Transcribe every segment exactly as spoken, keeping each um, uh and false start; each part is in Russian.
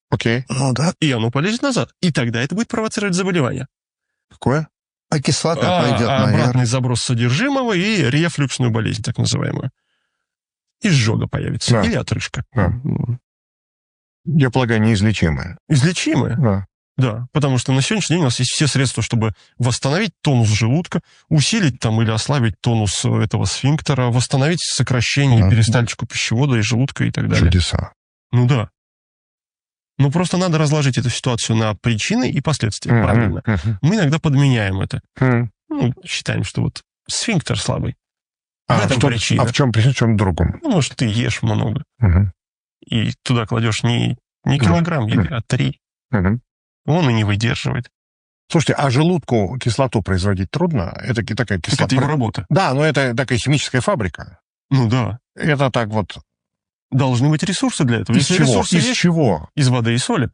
Окей. Ну да. И оно полезет назад. И тогда это будет провоцировать заболевание. Какое? А кислота а, пойдет а обратный наверх. заброс содержимого и рефлюксную болезнь, так называемую. Изжога появится. Да. Или отрыжка. Да. Я полагаю, неизлечимое. Излечимое. Да. Да, потому что на сегодняшний день у нас есть все средства, чтобы восстановить тонус желудка, усилить там или ослабить тонус этого сфинктера, восстановить сокращение Да. перистальтику пищевода и желудка и так далее. Чудеса. Ну да. Ну просто надо разложить эту ситуацию на причины и последствия, Mm-hmm. правильно. Mm-hmm. Мы иногда подменяем это. Mm-hmm. Ну, считаем, что вот сфинктер слабый. А, в этом в том- причина. а в чем причина, в чем другом? Ну, может, ты ешь много, Мгм. и туда кладешь не, не килограмм еды, а три. Мгм. Он и не выдерживает. Слушайте, а желудку кислоту производить трудно? Это ки- такая Так кислота. это его работа. Да, но это такая химическая фабрика. Ну да. Это так вот. Должны быть ресурсы для этого. Из Если чего? ресурсы Из есть, чего? из воды и соли.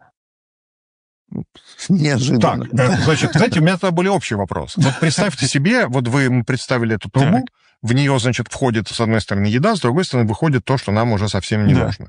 Неожиданно. Так, э, значит, знаете, у меня тогда более общий вопрос. Вот представьте себе, вот вы ему представили эту трубу, Так. в нее, значит, входит, с одной стороны, еда, с другой стороны, выходит то, что нам уже совсем не Да. нужно.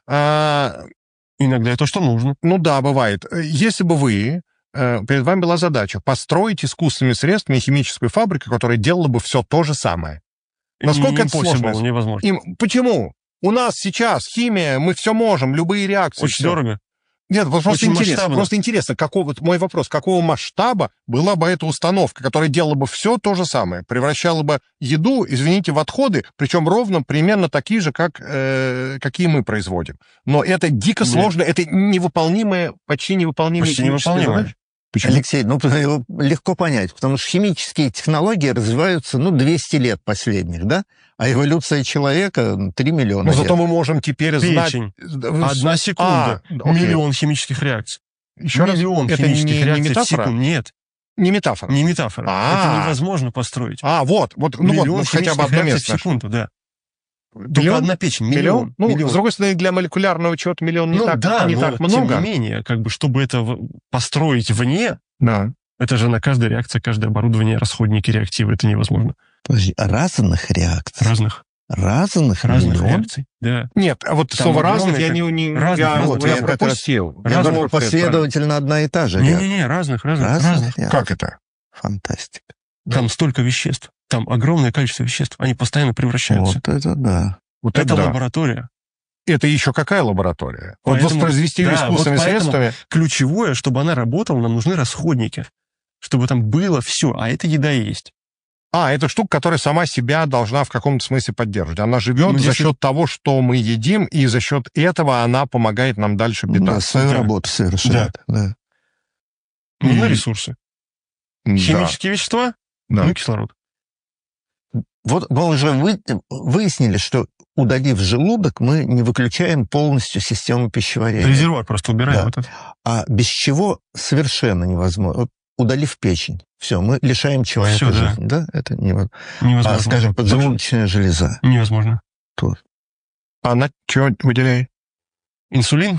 А, Иногда это что нужно. ну да, бывает. Если бы вы, э, перед вами была задача построить искусственными средствами химическую фабрику, которая делала бы все то же самое. Насколько это Impossible, сложно? невозможно. Им, почему? У нас сейчас химия, мы все можем, любые реакции. Очень всё. дорого. Нет, вот просто Очень интересно, масштабно. просто интересно, какого, вот мой вопрос, какого масштаба была бы эта установка, которая делала бы все то же самое, превращала бы еду, извините, в отходы, причем ровно примерно такие же, как, э, какие мы производим. Но это дико Нет. сложно, это невыполнимая, почти невыполнимая Почти химическая невыполнимая. задача. Почему? Алексей, ну, его легко понять, потому что химические технологии развиваются, ну, двести лет последних, да? А эволюция человека — три миллиона Но лет. зато мы можем теперь знать... Печень. Вы- Одна секунда. А, окей. Миллион химических реакций. Еще раз, Миллион это химических не, не реакций в метафора? секунду. Нет, Не метафора. не метафора. А. Это невозможно построить. А, вот, вот, ну вот, Миллион ну, хотя бы химических одно реакций место. в секунду, да. Только Миллион? одна печень. Миллион? Миллион. Ну, Миллион. с другой стороны, для молекулярного чего-то миллион не Ну так, да, не но так тем много. не менее, как бы, чтобы это в- построить вне, Да. это же на каждой реакции, каждое оборудование, расходники, реактивы, это невозможно. Подожди, а разных реакций? Разных. Разных? Разных миллион? реакций, да. Нет, а вот Там слово «разных» я огромное не... не разных, я, разных, вот, я разных. пропустил. Я Разных, думал, Разных, последовательно одна и та же реакция. Не-не-не, разных, разных, Разных разных. реакций. Как это? Фантастика. Там столько веществ, там огромное количество веществ, они постоянно превращаются. Вот это да. Вот Это да. лаборатория. Это еще какая лаборатория? Вот Поэтому- воспроизвести да, искусственными вот поэтому- средствами... Ключевое, чтобы она работала, нам нужны расходники. Чтобы там было все, а это еда и есть. А, это штука, которая сама себя должна в каком-то смысле поддерживать. Она живет Ну, за если- счет того, что мы едим, и за счет этого она помогает нам дальше Да, питаться. свою Да. работу совершает. Да. Нужны Мгм. ресурсы. Да, Химические вещества, да. ну и кислород. Вот мы уже вы, выяснили, что, удалив желудок, мы не выключаем полностью систему пищеварения. Резервуар просто убираем. Да. Вот это. А без чего совершенно невозможно. Вот удалив печень, все, мы лишаем человека Всё, да. жизни. Да, это невозможно. Невозможно. А, скажем, поджелудочная железа. Невозможно. Тоже. А она что выделяет? Инсулин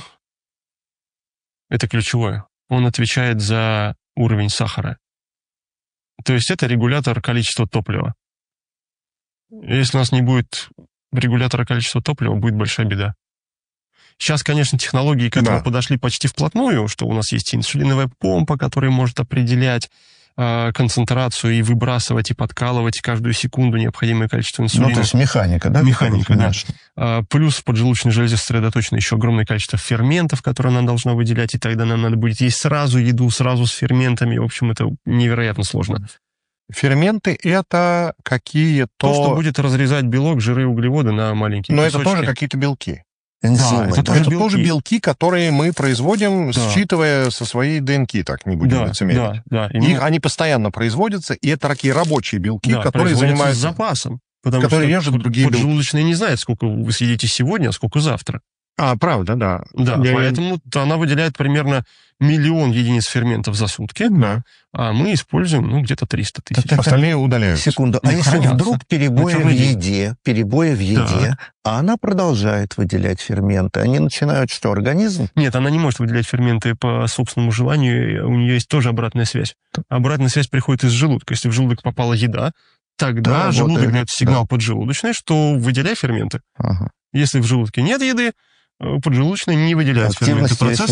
– это ключевое. Он отвечает за уровень сахара. То есть это регулятор количества топлива. Если у нас не будет регулятора количества топлива, будет большая беда. Сейчас, конечно, технологии к этому Да. подошли почти вплотную, что у нас есть инсулиновая помпа, которая может определять э, концентрацию и выбрасывать, и подкалывать каждую секунду необходимое количество инсулина. Ну, то есть механика, да? Механика, да. Конечно. А, Плюс в поджелудочной железе сосредоточено еще огромное количество ферментов, которые она должна выделять, и тогда нам надо будет есть сразу еду, сразу с ферментами. В общем, это невероятно сложно. Ферменты — это какие-то... То, что будет разрезать белок, жиры и углеводы на маленькие Но это кусочки. тоже какие-то белки. Энзимы. это да. тоже это белки. тоже белки, которые мы производим, Да. считывая со своей ДНК, так не будем Да, лицемерить. да, да. Их, именно- они постоянно производятся, и это такие рабочие белки, да, которые производятся занимаются... с запасом. Потому которые что режут другие белки. поджелудочная не знает, сколько вы съедите сегодня, а сколько завтра. А, правда, да. Да, Я- поэтому она выделяет примерно миллион единиц ферментов за сутки, Да. а мы используем, ну, где-то триста тысяч. Так, Остальные удаляются. Секунду. А Ну, если хранятся. вдруг перебои На в черный день. еде, перебои в еде, а она продолжает выделять ферменты, они начинают что, организм? Нет, она не может выделять ферменты по собственному желанию, у нее есть тоже обратная связь. Обратная связь приходит из желудка. Если в желудок попала еда, тогда Да, желудок вот это, дает сигнал поджелудочной, что выделяй ферменты. Ага. Если в желудке нет еды, э, поджелудочная не выделяет Активность ферменты. Процесс